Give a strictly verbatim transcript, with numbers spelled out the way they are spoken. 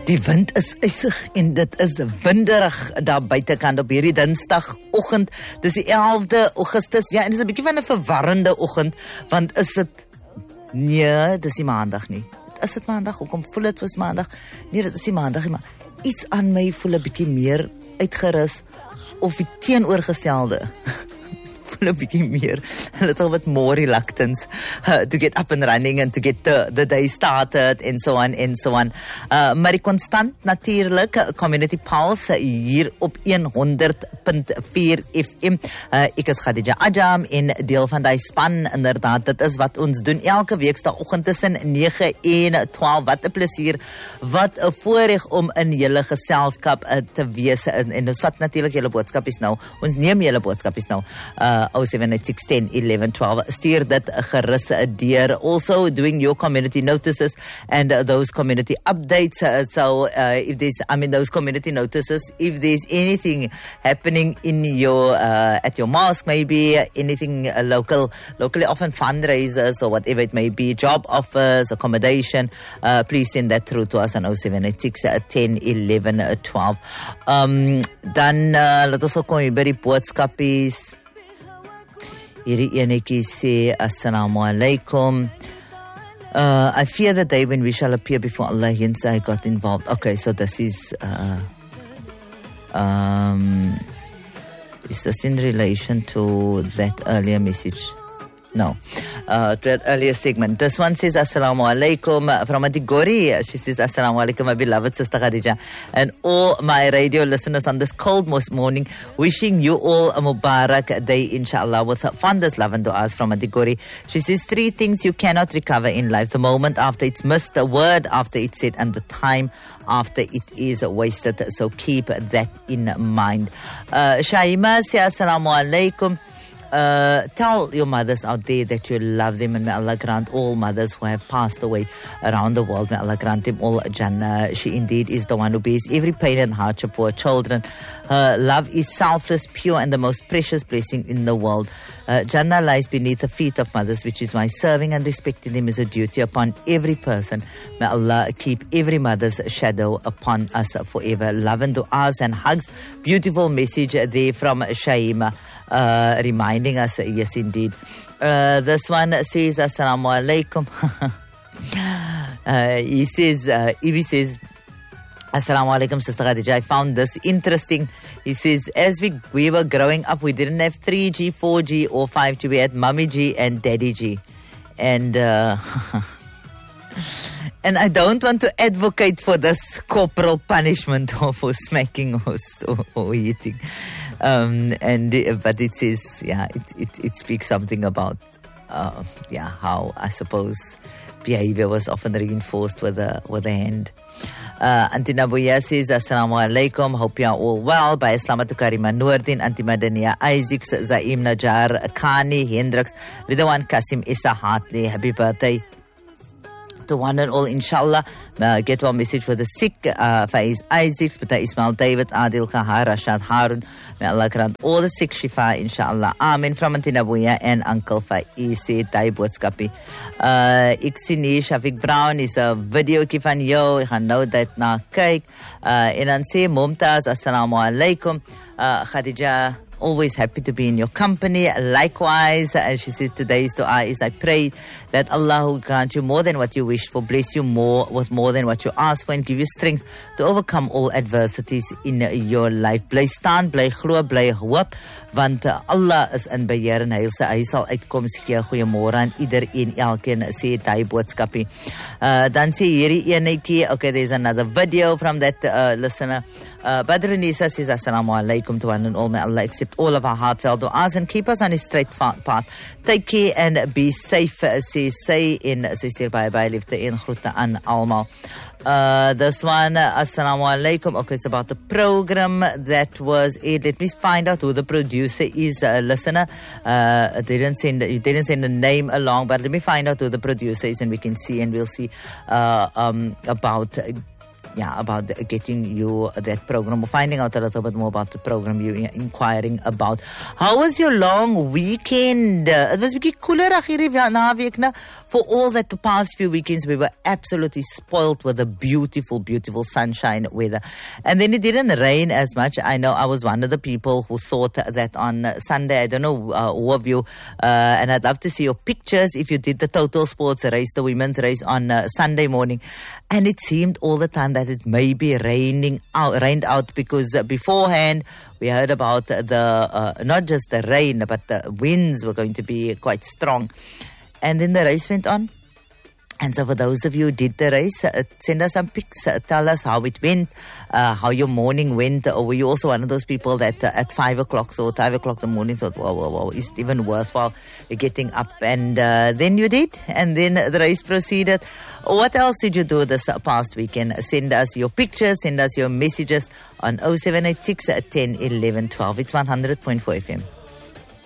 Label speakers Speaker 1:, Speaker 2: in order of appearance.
Speaker 1: Die wind is ysig en dit is winderig daar buitekant op hierdie Dinsdagoggend. Dis die elfde Augustus. Ja, en dit is 'n bietjie van 'n verwarrende oggend, want is dit nee, dis nie maandag nie. Is dit maandag? Hoekom voel dit was maandag? Nee, dit is nie maandag nie, maar iets aan my voel 'n bietjie meer uitgerus of die teenoorgestelde. A bit meer, a little bit more reluctance uh, to get up and running and to get the, the day started and so on and so on. Uh, maar die konstant natuurlik Community Pulse hier op honderd punt vier F M. Uh, ek is Khadija Ajam en deel van die span. Inderdaad, dit is wat ons doen elke weekdagoggend tussen nege en twaalf. Wat 'n plesier, wat 'n voorreg om in julle geselskap uh, te wees. En, en ons vat natuurlik julle boodskapies nou. Ons neem julle boodskapies nou. Uh, oh seven eight six ten eleven twelve. Stuur dit gerus deur. Also doing your community notices and uh, those community updates. Uh, so uh, if there's, I mean those community notices, if there's anything happening in your uh, at your mosque, maybe anything uh, local, locally often fundraisers or whatever it may be, job offers, accommodation, uh, please send that through to us on oh seven eight six ten eleven twelve. Um, dan uh, laat ons ook kom by die boodskapies. Hierdie enetjie sê assalamu alaikum. Uh, I fear the day when we shall appear before Allah, hence I got involved. Okay, so this is uh, um, is this in relation to that earlier message? No, uh, that earlier segment. This one says assalamu alaikum from Adigori. She says assalamu alaikum, my beloved sister Khadija, and all my radio listeners on this cold most morning, wishing you all a Mubarak day inshallah with fondest love and du'as from Adigori. She says three things you cannot recover in life: the moment after it's missed, the word after it's said, and the time after it is wasted. So keep that in mind. uh, Shaima says assalamu alaikum. Uh, tell your mothers out there that you love them, and may Allah grant all mothers who have passed away around the world, may Allah grant them all Jannah. She indeed is the one who bears every pain and hardship for her children. Her love is selfless, pure, and the most precious blessing in the world. Uh, Jannah lies beneath the feet of mothers, which is why serving and respecting them is a duty upon every person. May Allah keep every mother's shadow upon us forever. Love and du'as and hugs. Beautiful message there from Shaima. Uh, reminding us, yes indeed. Uh, this one says assalamu alaikum. uh, he says, uh, Ibi says, assalamu alaikum sister Khadija, I found this interesting. He says, as we, we were growing up, we didn't have three G, four G or five G, we had Mummy G and Daddy G. And uh, and I don't want to advocate for this corporal punishment or for smacking or, or, or hitting. Um, and but it says, yeah, it, it, it speaks something about, uh, yeah, how I suppose behavior was often reinforced with a with a hand. Uh, Auntie Nabuya says, assalamu alaikum, hope you are all well. By Islamatu Karima Noordin, Auntie Madania Isaacs, Zaim Najar Khani, Hendricks, Ridwan Kasim Issa Hartley, happy birthday to one and all, inshallah. Uh, get one message for the sick, uh, Faiz Isaacs, Bata Ismail David, Adil Kahar, Rashad Harun. May Allah grant all the sick shifa, inshallah. Amen. From Auntie Nabuya and Uncle Faiz, say Dai Boodskapie. Uh, ek sien hier, Shafiq Brown is a video van jou. Ek gaan nou dit na kyk. Uh, en dan sê Mumtaz, assalamu alaikum. Uh, Khadija, always happy to be in your company. Likewise, as she says, today's dua is, I pray that Allah will grant you more than what you wish for, bless you more with more than what you ask for, and give you strength to overcome all adversities in your life. Bly staan, bly glo, bly hoop, want uh, Allah is in beheer en hy, hy sal uitkoms gee. Goeiemôre aan iedereen, elkeen sê die boodskapie. Uh, dan sê hierdie enetjie, okay, there's another video from that uh, listener. Uh, Badrunisa says, assalamu alaikum to one and all. May Allah accept all of our heartfelt du'as and keep us on his straight path. Take care and be safe, says say in sister bye bye liefde en groete aan almal. Uh, this one, uh, assalamu alaikum. Okay, it's about the program that was aired. Let me find out who the producer is, uh, listener. Uh, they didn't send, you didn't send a name along, but let me find out who the producer is and we can see, and we'll see uh, um, about yeah, about getting you that program or finding out a little bit more about the program you're inquiring about. How was your long weekend? Uh, it was a bit cooler for all that the past few weekends we were absolutely spoilt with the beautiful, beautiful sunshine weather. And then it didn't rain as much. I know I was one of the people who thought that on Sunday, I don't know uh, who of you, uh, and I'd love to see your pictures if you did the Total Sports race, the women's race on uh, Sunday morning. And it seemed all the time that it may be raining out, rained out because uh, beforehand we heard about the, uh, not just the rain, but the winds were going to be quite strong. And then the race went on. And so for those of you who did the race, uh, send us some pics, uh, tell us how it went, uh, how your morning went. Or were you also one of those people that uh, at five o'clock, so five o'clock in the morning thought, wow, wow, wow, is it even worthwhile getting up? And uh, then you did, and then the race proceeded. What else did you do this uh, past weekend? Send us your pictures, send us your messages on oh seven eight six, ten, eleven, twelve. It's one hundred point four F M.